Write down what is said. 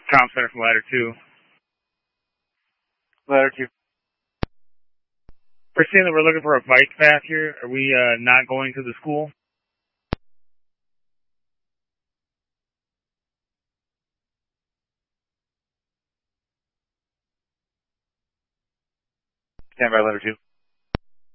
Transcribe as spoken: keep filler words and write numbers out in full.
Comm Center from Ladder two. Ladder two. We're seeing that we're looking for a bike path here. Are we uh, not going to the school? Stand by, Ladder two.